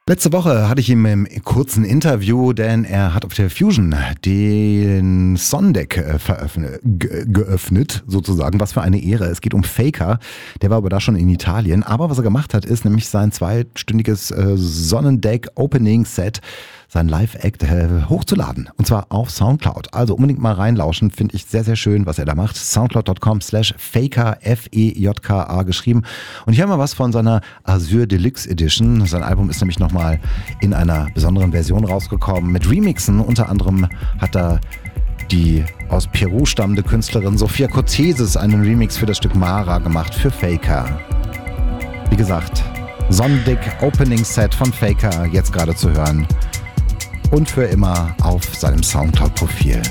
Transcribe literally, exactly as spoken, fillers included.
Letzte Woche hatte ich ihn im kurzen Interview, denn er hat auf der Fusion den Sonndeck äh, veröffnet, ge- geöffnet, sozusagen. Was für eine Ehre. Es geht um Faker. Der war aber da schon in Italien. Aber was er gemacht hat, ist nämlich sein zweistündiges äh, Sonnendeck-Opening-Set, sein Live-Act äh, hochzuladen. Und zwar auf Soundcloud. Also unbedingt mal reinlauschen. Finde ich sehr, sehr schön, was er da macht. Soundcloud.com slash Faker, F E J K A geschrieben. Und hier haben wir was von seiner Azure Deluxe Edition. Sein Album ist nämlich nochmal in einer besonderen Version rausgekommen. Mit Remixen. Unter anderem hat er die aus Peru stammende Künstlerin Sophia Cortesis einen Remix für das Stück Mara gemacht für Faker. Wie gesagt, Sonnendeck Opening Set von Faker jetzt gerade zu hören. Und für immer auf seinem Soundcloud-Profil.